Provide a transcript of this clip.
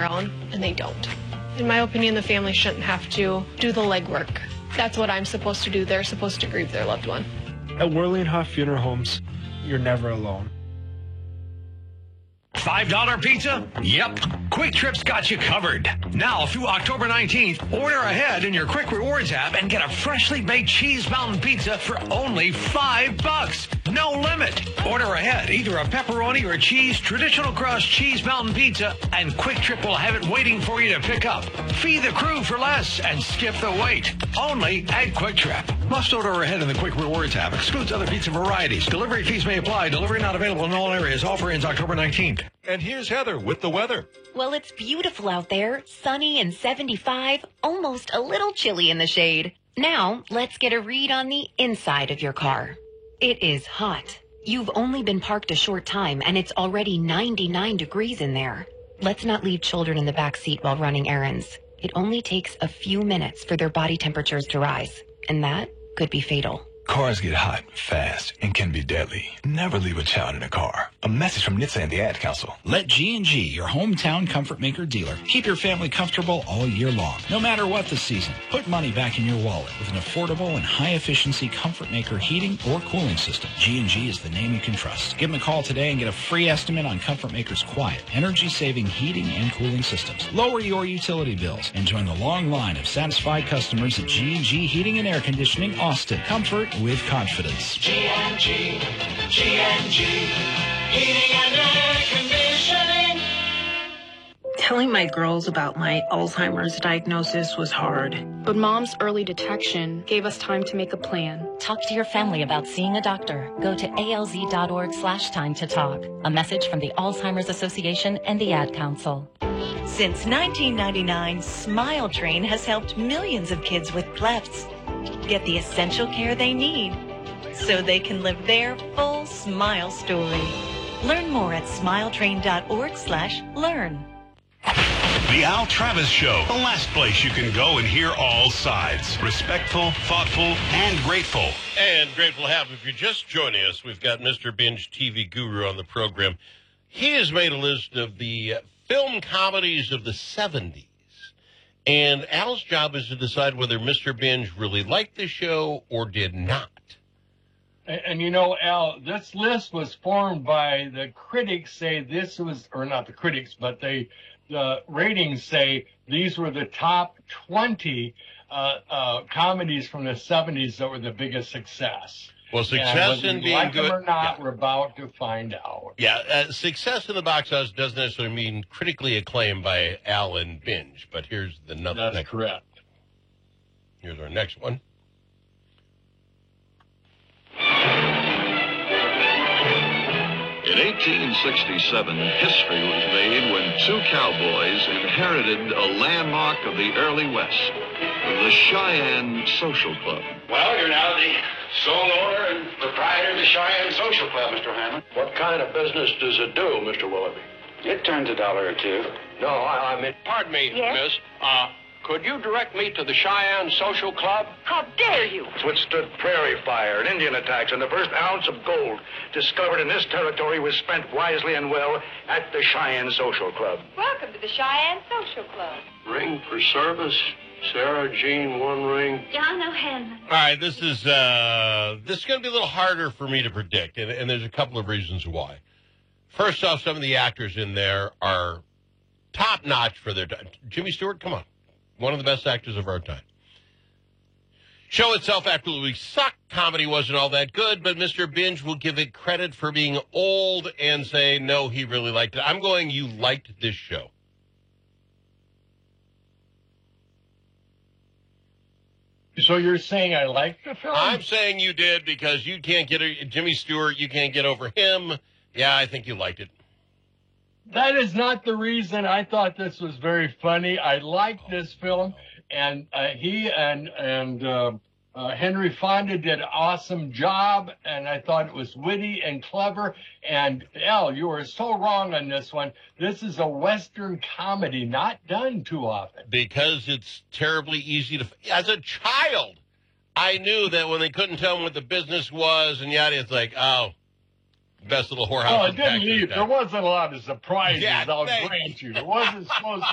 their own, and they don't. In my opinion, the family shouldn't have to do the legwork. That's what I'm supposed to do. They're supposed to grieve their loved one. At Worley-Hoff Funeral Homes, you're never alone. $5 pizza? Yep. Quick Trip's got you covered. Now through October 19th, order ahead in your Quick Rewards app and get a freshly baked cheese mountain pizza for only $5. No limit. Order ahead, either a pepperoni or a cheese, traditional crust cheese mountain pizza, and Quick Trip will have it waiting for you to pick up. Feed the crew for less and skip the wait. Only at Quick Trip. Must order ahead in the Quick Rewards app. Excludes other pizza varieties. Delivery fees may apply. Delivery not available in all areas. Offer ends October 19th. And here's Heather with the weather. Well, it's beautiful out there. Sunny and 75. Almost a little chilly in the shade. Now, let's get a read on the inside of your car. It is hot. You've only been parked a short time, and it's already 99 degrees in there. Let's not leave children in the back seat while running errands. It only takes a few minutes for their body temperatures to rise, and that could be fatal. Cars get hot fast and can be deadly. Never leave a child in a car. A message from NHTSA and the Ad Council. Let G&G, your hometown Comfort Maker dealer, keep your family comfortable all year long. No matter what the season, put money back in your wallet with an affordable and high-efficiency Comfort Maker heating or cooling system. G&G is the name you can trust. Give them a call today and get a free estimate on Comfort Maker's quiet, energy-saving heating and cooling systems. Lower your utility bills and join the long line of satisfied customers at G&G Heating and Air Conditioning, Austin. Comfort with confidence. G&G, heating and air conditioning. Telling my girls about my Alzheimer's diagnosis was hard. But Mom's early detection gave us time to make a plan. Talk to your family about seeing a doctor. Go to alz.org/time to talk. A message from the Alzheimer's Association and the Ad Council. Since 1999, Smile Train has helped millions of kids with clefts get the essential care they need so they can live their full smile story. Learn more at smiletrain.org/learn. The Al Travis Show, the last place you can go and hear all sides. Respectful, thoughtful, and grateful. And grateful to have, if you're just joining us, we've got Mr. Binge TV Guru on the program. He has made a list of the film comedies of the 70s. And Al's job is to decide whether Mr. Binge really liked the show or did not. And you know, Al, this list was formed by the critics say this was, or not the critics, but the ratings say these were the top 20 comedies from the 70s that were the biggest success. Well, success in being like good them or not, we're about to find out. Yeah, success in the box office doesn't necessarily mean critically acclaimed by Al and Binge, but here's the next. That's correct. Here's our next one. In 1867, history was made when two cowboys inherited a landmark of the early West, the Cheyenne Social Club. Well, you're now the sole owner and proprietor of the Cheyenne Social Club, Mr. Hammond. What kind of business does it do, Mr. Willoughby? It turns $1 or two. No, I mean... Pardon me, Yes? miss. Could you direct me to the Cheyenne Social Club? How dare you? Withstood prairie fire and Indian attacks, and the first ounce of gold discovered in this territory was spent wisely and well at the Cheyenne Social Club. Welcome to the Cheyenne Social Club. Ring for service. Sarah Jean, one ring. John O'Hanlon. All right, this is going to be a little harder for me to predict, and there's a couple of reasons why. First off, some of the actors in there are top-notch for their time. Jimmy Stewart, come on. One of the best actors of our time. Show itself absolutely sucked. Comedy wasn't all that good, but Mr. Binge will give it credit for being old and say, no, he really liked it. I'm going, you liked this show. So you're saying I liked the film? I'm saying you did because you can't get Jimmy Stewart. You can't get over him. Yeah, I think you liked it. That is not the reason. I thought this was very funny. I liked this film, and he and Henry Fonda did an awesome job, and I thought it was witty and clever. And, Al, you were so wrong on this one. This is a Western comedy, not done too often. Because it's terribly easy to... As a child, I knew that when they couldn't tell me what the business was, and yada, it's like, oh... Best little whorehouse. Oh, it didn't leave. There wasn't a lot of surprises, I'll grant you. It wasn't supposed